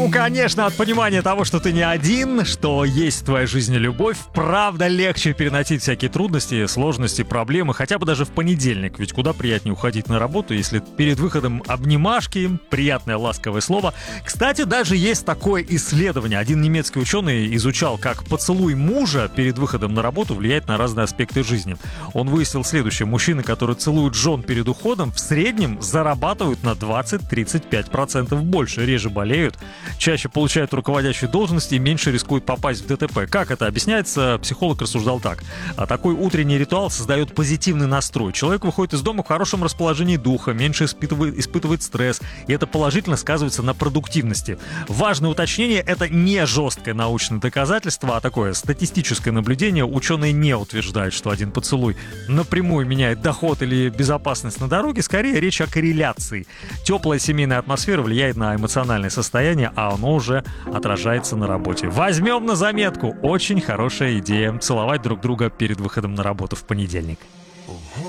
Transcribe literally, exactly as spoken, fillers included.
Ну, конечно, от понимания того, что ты не один, что есть в твоей жизни любовь, правда, легче переносить всякие трудности, сложности, проблемы, хотя бы даже в понедельник. Ведь куда приятнее уходить на работу, если перед выходом обнимашки, приятное ласковое слово. Кстати, даже есть такое исследование. Один немецкий ученый изучал, как поцелуй мужа перед выходом на работу влияет на разные аспекты жизни. Он выяснил следующее. Мужчины, которые целуют жен перед уходом, в среднем зарабатывают на двадцать-тридцать пять процентов больше, реже болеют, чаще получают руководящие должности и меньше рискуют попасть в ДТП. Как это объясняется? Психолог рассуждал так. А такой утренний ритуал создает позитивный настрой. Человек выходит из дома в хорошем расположении духа, меньше испытывает, испытывает стресс, и это положительно сказывается на продуктивности. Важное уточнение — это не жесткое научное доказательство, а такое статистическое наблюдение. Ученые не утверждают, что один поцелуй напрямую меняет доход или безопасность на дороге. Скорее, речь о корреляции. Теплая семейная атмосфера влияет на эмоциональное состояние, а оно уже отражается на работе. Возьмем на заметку. Очень хорошая идея — целовать друг друга перед выходом на работу в понедельник.